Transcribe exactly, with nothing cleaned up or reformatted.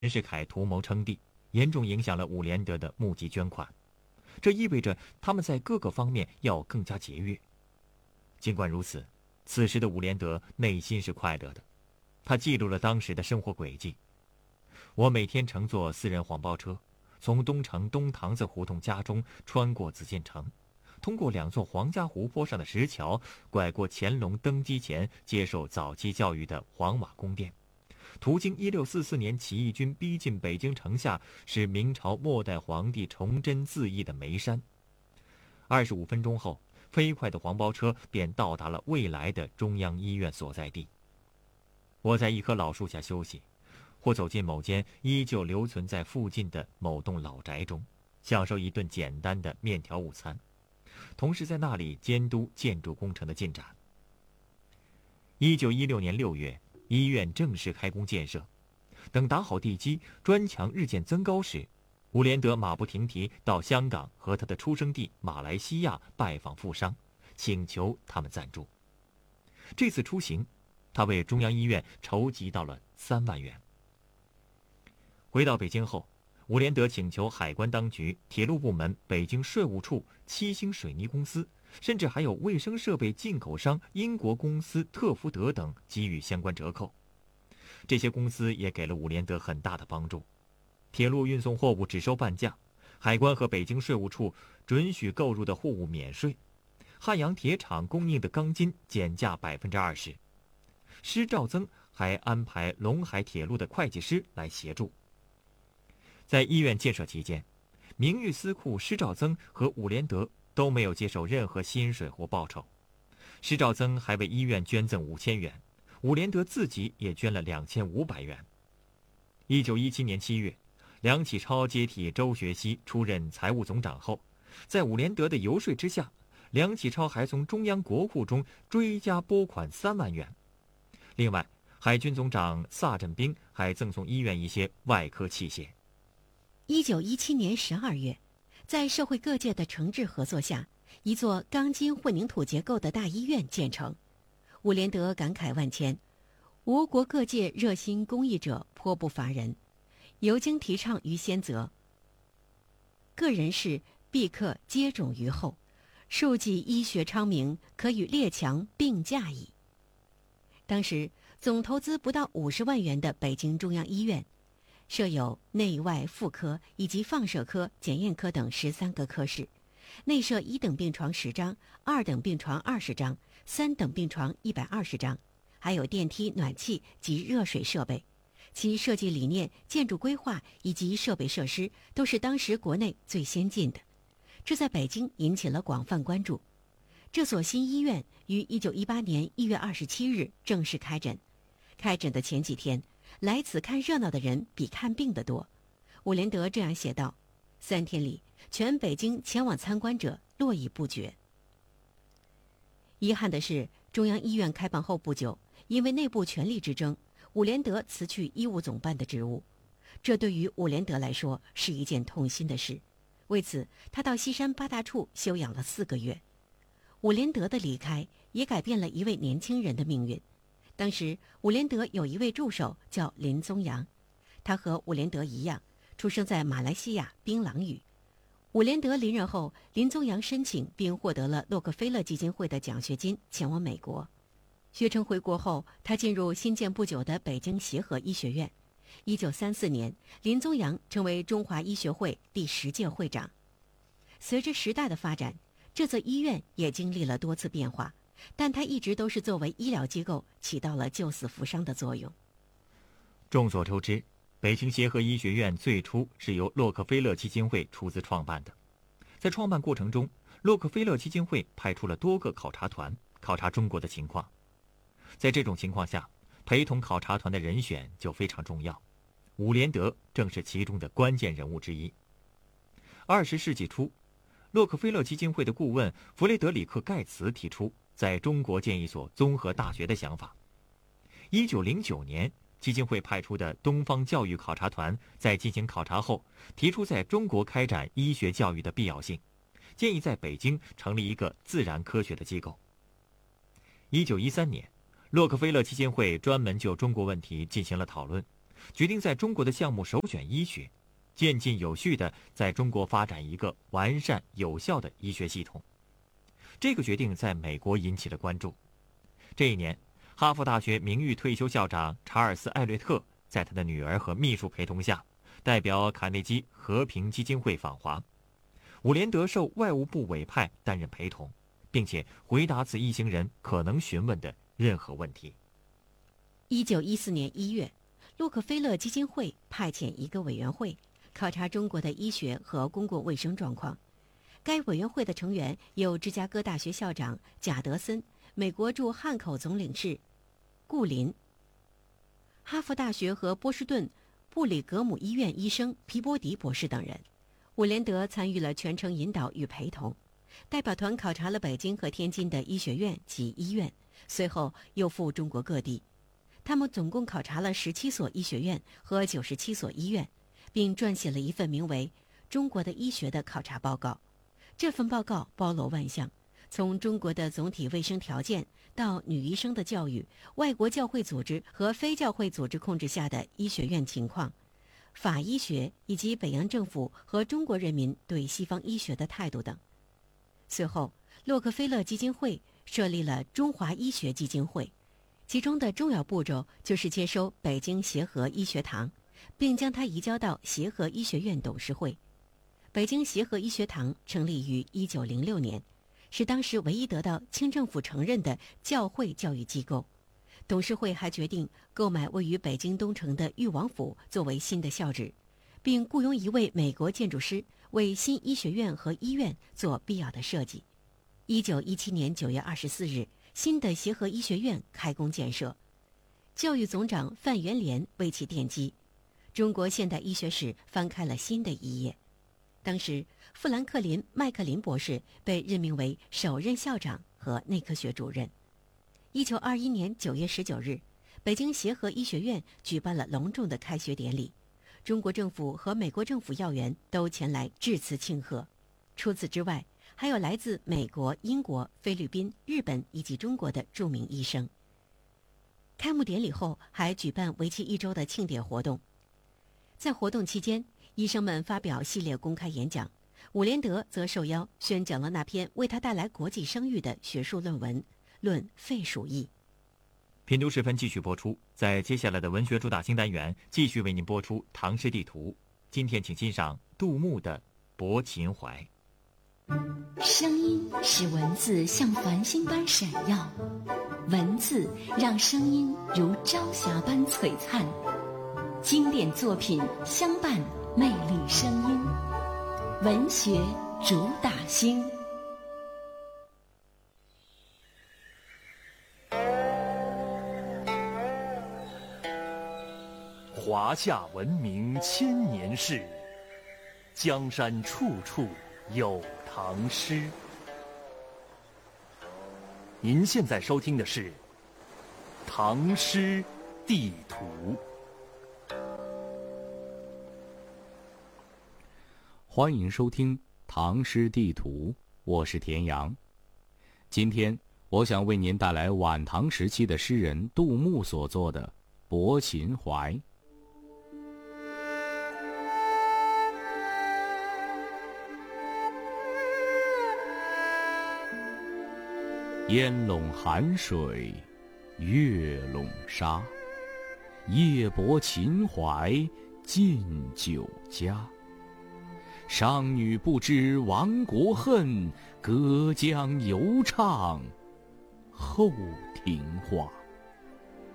世凯图谋称帝，严重影响了伍连德的募集捐款。这意味着他们在各个方面要更加节约。尽管如此，此时的伍连德内心是快乐的。他记录了当时的生活轨迹：我每天乘坐私人黄包车，从东城东塘子胡同家中穿过紫禁城，通过两座皇家湖泊上的石桥，拐过乾隆登基前接受早期教育的黄瓦宫殿，途经一六四四年起义军逼近北京城下，使明朝末代皇帝崇祯自缢的眉山。二十五分钟后，飞快的黄包车便到达了未来的中央医院所在地。我在一棵老树下休息，或走进某间依旧留存在附近的某栋老宅中，享受一顿简单的面条午餐，同时在那里监督建筑工程的进展。一九一六年六月，医院正式开工建设。等打好地基，砖墙日渐增高时，伍连德马不停蹄到香港和他的出生地马来西亚拜访富商，请求他们赞助。这次出行，他为中央医院筹集到了三万元。回到北京后，伍连德请求海关当局、铁路部门、北京税务处、七星水泥公司，甚至还有卫生设备进口商英国公司特福德等给予相关折扣。这些公司也给了伍连德很大的帮助。铁路运送货物只收半价，海关和北京税务处准许购入的货物免税，汉阳铁厂供应的钢筋减价百分之二十。施肇曾还安排陇海铁路的会计师来协助。在医院建设期间，名誉司库施肇曾和伍连德都没有接受任何薪水或报酬。施肇曾还为医院捐赠五千元，伍连德自己也捐了两千五百元。一九一七年七月，梁启超接替周学熙出任财务总长后，在伍连德的游说之下，梁启超还从中央国库中追加拨款三万元。另外，海军总长萨振兵还赠送医院一些外科器械。 一九一七年十二月，在社会各界的诚挚合作下，一座钢筋混凝土结构的大医院建成。伍连德感慨万千，吴国各界热心公益者颇不乏人，尤经提倡于先则，个人事必克接踵于后，庶几医学昌明，可与列强并驾矣。当时总投资不到五十万元的北京中央医院，设有内外妇科以及放射科、检验科等十三个科室，内设一等病床十张，二等病床二十张，三等病床一百二十张，还有电梯、暖气及热水设备。其设计理念、建筑规划以及设备设施都是当时国内最先进的，这在北京引起了广泛关注。这所新医院于一九一八年一月二十七日正式开诊。开诊的前几天，来此看热闹的人比看病的多。伍连德这样写道：三天里，全北京前往参观者络绎不绝。遗憾的是，中央医院开办后不久，因为内部权力之争，伍连德辞去医务总办的职务。这对于伍连德来说是一件痛心的事。为此，他到西山八大处休养了四个月。伍连德的离开也改变了一位年轻人的命运。当时，伍连德有一位助手叫林宗阳，他和伍连德一样，出生在马来西亚槟榔屿。伍连德离任后，林宗阳申请并获得了洛克菲勒基金会的奖学金，前往美国。学成回国后，他进入新建不久的北京协和医学院。一九三四年，林宗阳成为中华医学会第十届会长。随着时代的发展，这座医院也经历了多次变化，但它一直都是作为医疗机构起到了救死扶伤的作用。 众所周知，北京协和医学院最初是由洛克菲勒基金会出资创办的。在创办过程中，洛克菲勒基金会派出了多个考察团，考察中国的情况。在这种情况下，陪同考察团的人选就非常重要。伍连德正是其中的关键人物之一。二十世纪初，洛克菲勒基金会的顾问弗雷德里克·盖茨提出在中国建一所综合大学的想法。一九零九年，基金会派出的东方教育考察团在进行考察后，提出在中国开展医学教育的必要性，建议在北京成立一个自然科学的机构。一九一三年，洛克菲勒基金会专门就中国问题进行了讨论， 决定在中国的项目首选医学，渐进有序地在中国发展一个完善有效的医学系统。这个决定在美国引起了关注。这一年，哈佛大学名誉退休校长查尔斯·艾略特在他的女儿和秘书陪同下，代表卡内基和平基金会访华。伍连德受外务部委派担任陪同，并且回答此一行人可能询问的任何问题。 一九一四年一月，洛克菲勒基金会派遣一个委员会考察中国的医学和公共卫生状况。该委员会的成员有芝加哥大学校长贾德森、美国驻汉口总领事顾林、哈佛大学和波士顿布里格姆医院医生皮波迪博士等人。伍连德参与了全程引导与陪同。代表团考察了北京和天津的医学院及医院，随后又赴中国各地。他们总共考察了十七所医学院和九十七所医院，并撰写了一份名为《中国的医学》的考察报告。这份报告包罗万象，从中国的总体卫生条件到女医生的教育、外国教会组织和非教会组织控制下的医学院情况、法医学以及北洋政府和中国人民对西方医学的态度等。随后，洛克菲勒基金会设立了中华医学基金会，其中的重要步骤就是接收北京协和医学堂，并将它移交到协和医学院董事会。北京协和医学堂成立于一九零六年，是当时唯一得到清政府承认的教会教育机构。董事会还决定购买位于北京东城的裕王府作为新的校址，并雇佣一位美国建筑师为新医学院和医院做必要的设计。一九一七年九月二十四日，新的协和医学院开工建设，教育总长范元濂为其奠基。中国现代医学史翻开了新的一页。当时，富兰克林·麦克林博士被任命为首任校长和内科学主任。一九二一年九月十九日，北京协和医学院举办了隆重的开学典礼，中国政府和美国政府要员都前来致辞庆贺。除此之外，还有来自美国、英国、菲律宾、日本以及中国的著名医生。开幕典礼后还举办为期一周的庆典活动。在活动期间，医生们发表系列公开演讲，伍连德则受邀宣讲了那篇为他带来国际声誉的学术论文《论肺鼠疫》。 品读时分继续播出，在接下来的文学主打新单元继续为您播出唐诗地图。今天请欣赏杜牧的《泊秦淮》。 声音使文字像繁星般闪耀，文字让声音如朝霞般璀璨。经典作品相伴，魅力声音，文学主打星。 华夏文明千年事，江山处处有唐诗。您现在收听的是《唐诗地图》。 欢迎收听《唐诗地图》，我是田阳。今天我想为您带来晚唐时期的诗人杜牧所作的《泊秦淮》。烟笼寒水，月笼沙，夜泊秦淮近酒家。商女不知亡国恨，隔江犹唱后庭花。